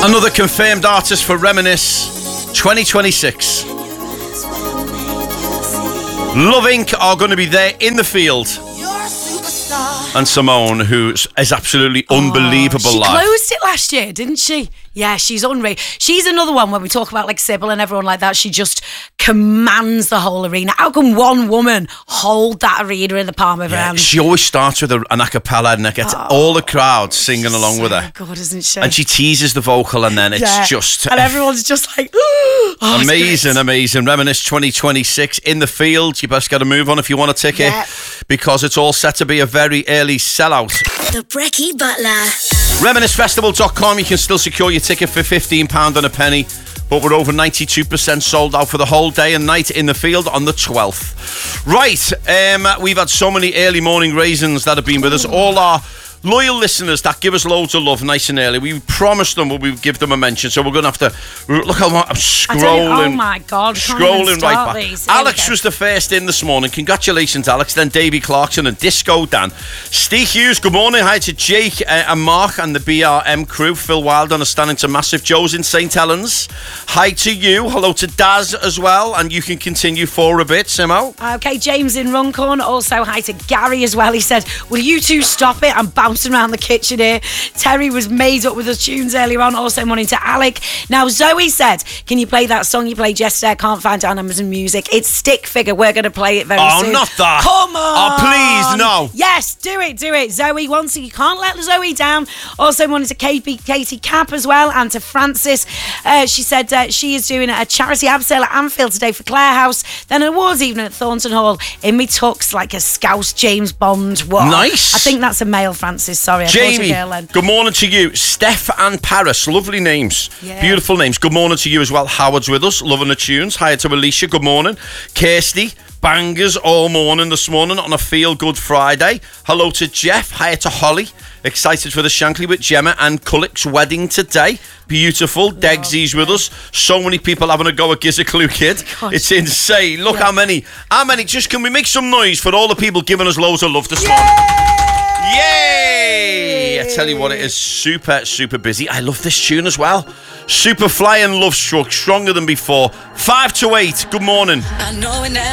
Another confirmed artist for Reminisce 2026. Love Inc. are going to be there in the field. And Simone, who is absolutely unbelievable She live. closed it last year, didn't she? Yeah, she's unreal. She's another one when we talk about like Sybil and everyone like that. She just commands the whole arena. How can one woman hold that arena in the palm of her hand? She always starts with an a cappella and it gets all the crowd singing along with her. God, isn't she? And she teases the vocal and then it's just... And everyone's just like... amazing. Reminisce 2026 in the field. You best get a move on if you want a ticket because it's all set to be a very early sellout. The Brekkie Butler. ReminisceFestival.com. You can still secure your ticket for £15 and a penny, but we're over 92% sold out for the whole day and night in the field on the 12th. Right, we've had so many early morning raisins that have been with us. All our loyal listeners that give us loads of love nice and early. We promised them we would give them a mention, so we're going to have to... Look how I'm scrolling. Oh my God. Scrolling right back. These. Alex was the first in this morning. Congratulations, Alex. Then Davy Clarkson and Disco Dan. Steve Hughes, good morning. Hi to Jake and Mark and the BRM crew. Phil Wilder is standing to Massive Joe's in St. Helens. Hi to you. Hello to Daz as well. And you can continue for a bit, Simo. Okay, James in Runcorn. Also, hi to Gary as well. He said, will you two stop it? I'm bouncing around the kitchen here. Terry was made up with the tunes earlier on. Also, morning to Alec. Now, Zoe said, can you play that song you played yesterday? I can't find it on Amazon Music. It's Stick Figure. We're going to play it very soon. Oh, not that. Come on. Oh, please, no. Yes, do it. Zoe wants it. You can't let Zoe down. Also, morning to Katie Cap as well and to Francis. She said she is doing a charity abseil at Anfield today for Clare House. Then an awards evening at Thornton Hall in me tux like a Scouse James Bond. Whoa. Nice. I think that's a male, Francis. Sorry, I Jamie, thought a girl then. good morning to you. Steph and Paris, lovely names. Yeah. Beautiful names. Good morning to you as well. Howard's with us, loving the tunes. Hi to Alicia, good morning. Kirsty, bangers all morning this morning on a Feel Good Friday. Hello to Jeff. Hi to Holly. Excited for the Shankly with Gemma and Cullick's wedding today. Beautiful. Degsy's with us. So many people having a go at Giz a Clue Kid. Gosh. It's insane. Look how many. Just can we make some noise for all the people giving us loads of love this morning? Yay! I tell you what, it is super busy. I love this tune as well. Super Flying Love Struck, stronger than before. 5 to 8. Good morning. I know it now.